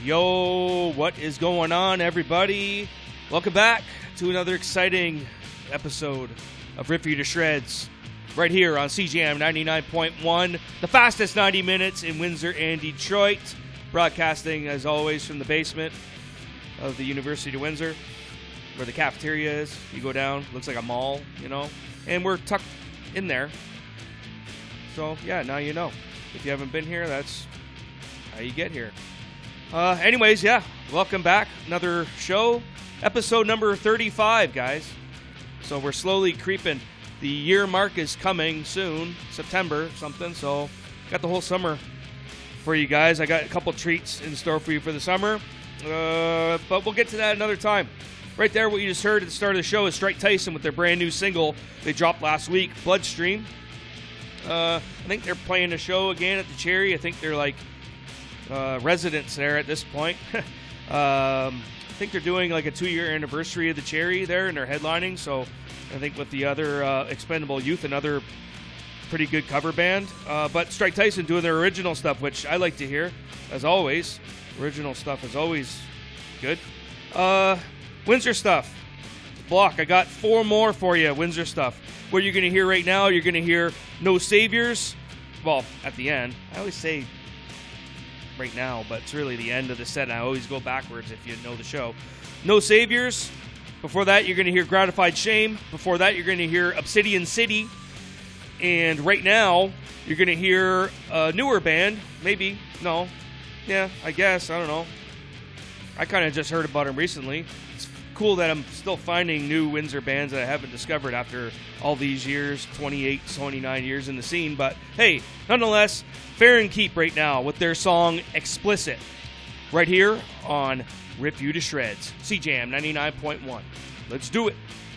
Yo, what is going on, everybody? Welcome back to another exciting episode of Rip You to Shreds, right here on CJAM 99.1, the fastest 90 minutes in Windsor and Detroit, broadcasting, as always, from the basement of the University of Windsor, where the cafeteria is. You go down, looks like a mall, you know, and we're tucked in there. So, yeah, now you know. If you haven't been here, that's how you get here. Anyways, yeah, welcome back. Another show, episode number 35, guys. So we're slowly creeping. The year mark is coming soon, September something, so got the whole summer for you guys. I got a couple treats in store for you for the summer, but we'll get to that another time. Right there, what you just heard at the start of the show is Strike Tyson with their brand new single they dropped last week, Bloodstream. I think they're playing a show again at the Cherry. I think they're like residents there at this point. I think they're doing like a 2-year anniversary of the Cherry there, and they're headlining. So I think with the other Expendable Youth, another pretty good cover band. But Strike Tyson doing their original stuff, which I like to hear, as always. Original stuff is always good. Windsor stuff. Block. I got 4 more for you, Windsor stuff. What you're going to hear right now, you're going to hear No Saviors. Well, at the end. I always say right now, but it's really the end of the set. I always go backwards if you know the show. No Saviors. Before that, you're going to hear Gratified Shame. Before that, you're going to hear Obsidian City. And right now, you're going to hear a newer band. Maybe. No. Yeah, I guess. I don't know. I kind of just heard about them recently. It's cool that I'm still finding new Windsor bands that I haven't discovered after all these years, 28, 29 years in the scene. But hey, nonetheless, Fair and Keep right now with their song Explicit, right here on Rip You to Shreds, CJAM 99.1. Let's do it.